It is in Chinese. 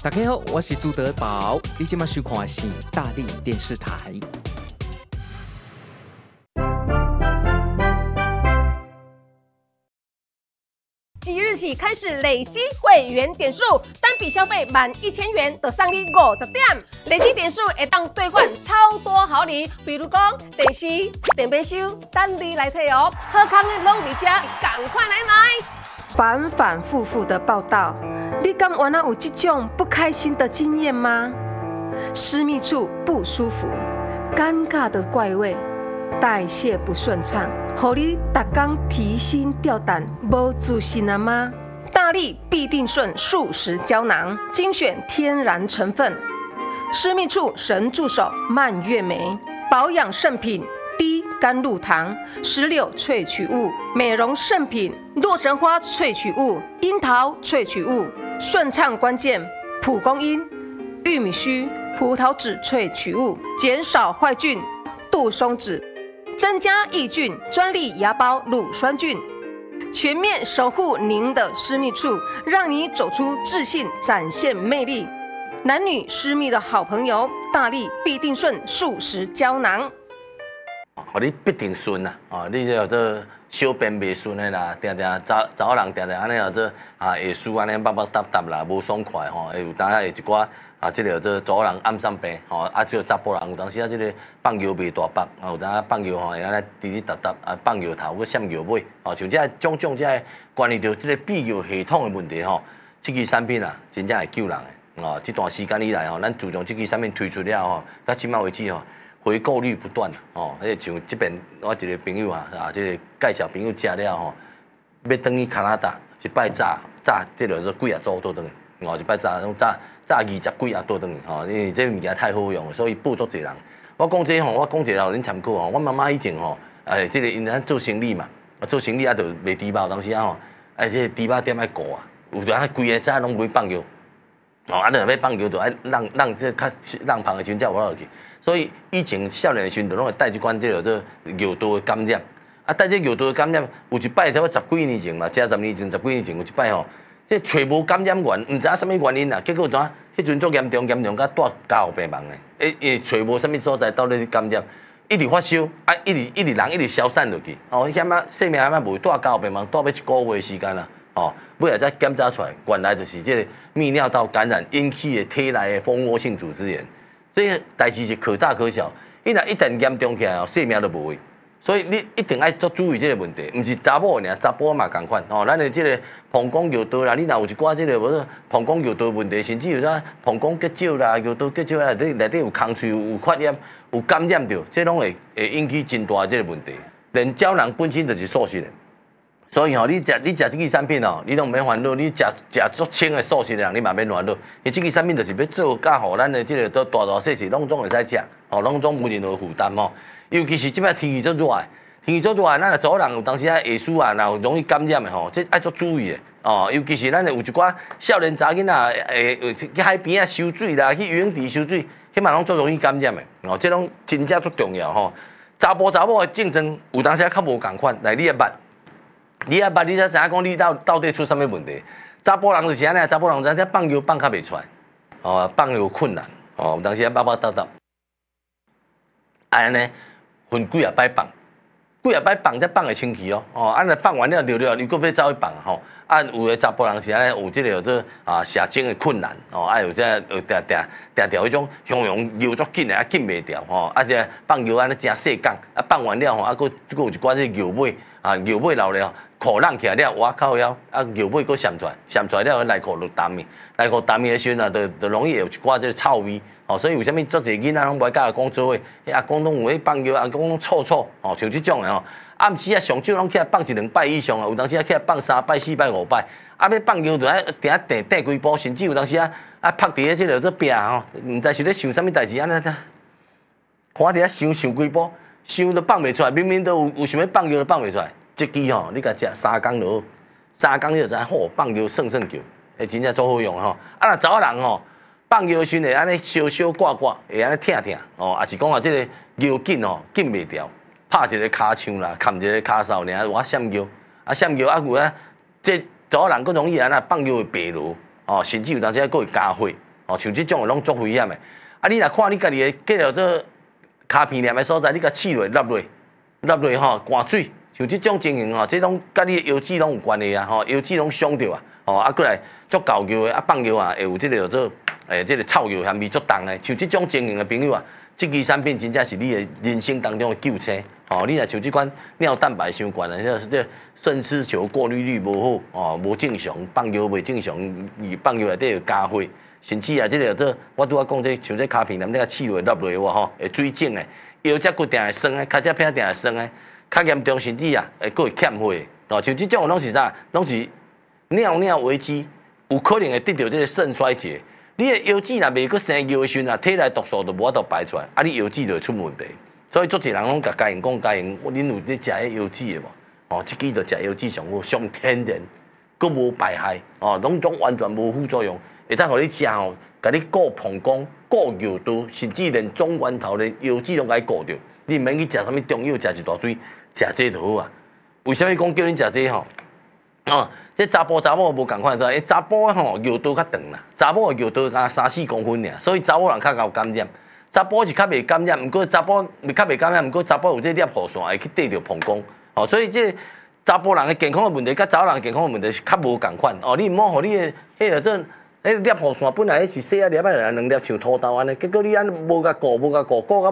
大家好，我是朱德宝，你今晚收看的是大力电视台。 即日起开始累积会员点数，单笔消费满1000元就送你50点，累积点数会当兑换超多好礼，比如讲电视、电杯收，等你来退哦。好康的拢伫这，赶快来买！反反复复的报道，你敢有有这种不开心的经验吗？私密处不舒服，尴尬的怪味，代谢不顺畅，让你每天提心吊胆，无自信了吗？大力必定顺素食胶囊，精选天然成分，私密处神助手蔓越莓，保养圣品低甘露糖、石榴萃取物，美容圣品洛神花萃取物、樱桃萃取物，顺畅关键蒲公英、玉米须、葡萄籽萃取物，减少坏菌、杜松子。增加抑菌，专利芽孢乳酸菌，全面守护您的私密处，让你走出自信，展现魅力。男女私密的好朋友，大力必定顺素食胶囊。 你必定顺啦！你叫做小便袂顺的啦，常常查某人常常安尼叫做下输安尼巴巴搭搭啦，无爽快吼，会有当下会一寡。即个做查某人暗散病吼，即个查甫人有当时即个放尿袂大腹，有当放尿吼会安尼滴滴答答，放尿头佮闪尿尾，像这种即个关于到即个泌尿系统的问题吼，即支产品真正会救人的即段时间以来咱自从即支产品推出了吼，到今麦为止回购率不断像这边我一个朋友即个介绍朋友食了吼，要转去加拿大，一摆炸即个做几组倒转去，一摆炸20几啊倒转去因为这物件太好用，所以补足侪人。我讲这我讲一个互恁参考我妈妈以前即个因咱做生意嘛，做生意就卖猪肉，当时这个猪肉店顾有阵规个早拢袂放尿，若要放尿就爱让这较让旁的时阵才有落去。所以以前少年的时阵，拢会带一款这个做尿道的感染，带这尿道的感染，有一摆差不多10几年前嘛，10年前、10几年前有一摆这找无感染源，唔知影什么原因啦，结果怎？迄阵足严重到带家户病亡的，找无什么所在到底感染，一直发烧，一直人一直消散落去，迄险生命险无带家户病亡，带要1个月的时间啦，尾来才检查出来，原来就是这个泌尿道感染引起的体内的蜂窝性组织炎，这个代志是可大可小，伊若一旦严重起来性命都无去。所以你一定要做注意这个问题，唔是查某尔，查甫嘛共款咱的这个膀胱尿道啦，你若有一寡这个无说膀胱尿道问题，甚至有啥膀胱结石啦、尿道结石啦，内底有空喙有发炎、有感染着，这拢会引起真大这个问题。连胶囊本身就是素食的，所以你食这支产品你拢免烦恼，你食足清的素食的人，你嘛免烦恼，因为这支产品就是要做甲互咱的这个都大细细拢总会使食，拢总无任何负担尤其是即摆天气足热的，天气足热的，咱查某人有当时下输若有容易感染的这爱足注意的尤其是咱有一寡少年查囡仔去海边游水啦，去游泳池游水，迄嘛拢足容易感染的这拢真正足重要查甫的竞争有当时较无共款，来你也捌，你才知影讲你到底出啥物问题。查甫人就是安尼，查甫人咱放尿放较袂出来，放尿困难有当时巴巴搭搭，安尼。分几啊摆放，几啊摆放才放会清气若放完了尿了，你搁要走去放有的查甫人是安尼有这个做射精的困难有这定迄种向尿足紧的紧袂掉这放尿安尼真细工放完了搁有一寡这尿尾尿尾流了裤冷起来了，我靠腰尿尾搁闪出来了内裤就澹去，内裤澹去的时阵就容易有一寡这个臭味。所以为什么足侪囡仔拢不爱甲阿公做伙？阿公拢有迄放尿，阿公拢臭像这种的暗时上少拢起来放1、2摆以上有当时起来放3摆、4摆、5摆，要放尿就爱定订几步，甚至有当时拍伫咧即个做壁毋知是咧想啥物代志安尼，看伫咧想几步，想都放袂出来，明明都有想要放尿都放袂出来，这支你甲食3工就好，3工你就知放尿算叫，真正足好用若查某人放尿时会安尼小挂，会安尼疼，也是讲这个尿紧袂掉，拍一个骹枪啦，砍一个骹梢尔，我闪尿，闪尿有这查某人佫容易安那放尿会白落，甚至有当时佫会加血， 哦，像即种的拢足危险的。啊，你若看你家己的计着这骹片念的所在，你甲试落落吼，灌水，像即种情形吼，这拢甲你的腰子拢有关系啊，吼，腰子拢伤着啊，哦，啊，过来足搞球的，啊，放球啊，会有即个做即个臭球，含味足重的，像即种情形的朋友啊，这支产品真正是你的人生当中的救星。哦，你若像即款尿蛋白伤悬的，这肾丝球过滤率无好，哦，无正常，放球袂正常，伊放球内底有加血，甚至啊，即个这我拄仔讲这像这骹片，你甲刺落落有无吼，会水肿的，腰脊骨定会酸的，脚趾片定会酸的，较严重甚至啊，佫会欠血。哦，像即种拢是啥？拢是尿尿危机，有可能会得到这个肾衰竭。你的腰子若未佫生腰的时阵啊，体内毒素就无法度排出来，啊，你腰子就会出问题。所以足侪人拢甲家人讲，家人，恁有咧食迄腰子的无？哦，即支就食腰子上好，上天然，佫无败害，哦，拢种完全无副作用，会当互你食吼，甲你顾膀胱、顾腰肚，甚至连中源头的腰子拢甲你顾着。你毋免去食啥物中药，食一大堆，食这就好啊。为什么讲叫恁食这吼？哦，这查甫查某无共款，说，查甫吼腰肚较长啦，查某的腰肚敢3-4公分尔，所以查某人较有感染。查甫是较袂感染，毋过查甫较袂感染，毋过查甫有这粒雨线会去缀着膀胱，哦，所以这查甫人的健康的问题，甲查某人健康的问题是较无共款，哦，你毋好互你的迄个这粒雨线本来是细啊粒啊，2粒像土豆安尼，结果你安无甲顾，顾到